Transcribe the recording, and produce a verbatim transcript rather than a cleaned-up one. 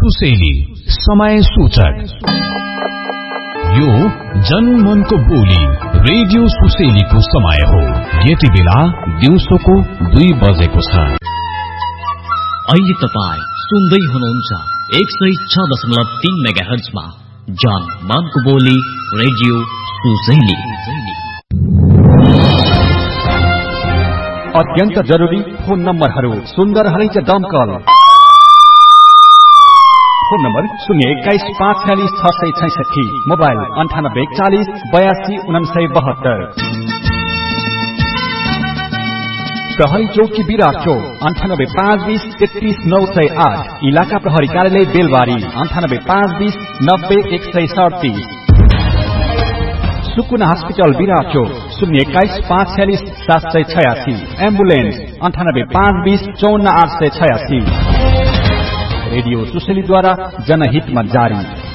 सुसेली समय सूचक। यो जनमनको बोली रेडियो सुसेलीको समय हो। यति बेला दिउँसोको दुई बजेको छ। अहिले तपाईँ सुन्दै हुनुहुन्छ एक सय छ दशमलव तीन मेगा हर्जमा जनमनको बोली रेडियो सुसेली। अत्यन्त जरुरी फोन नम्बरहरू सुन्दर हरिज दमकल। फोन नम्बर शून्य एक्काइस पाँच छ्यालिस छ सय छैसठी, मोबाइल अन्ठानब्बे चालिस बयासी उनासय बहत्तर। प्रहरी चौकी विराट चौक अन्ठानब्बे पाँच बीस तेत्तीस नौ सय आठ, इलाका प्रहरी कार्यालय बेलबारी अन्ठानब्बे पाँच बीस नब्बे एक सय सड़तीस। सुकुना हस्पिटल विराट चौक शून्य एक्काइस पाँच छ्यालिस सात सय छयासी, एम्बुलेन्स अन्ठानब्बे पाँच बीस चौन्न आठ सय छयासी। रेडियो सुसेलीद्वारा जनहितमा जारी।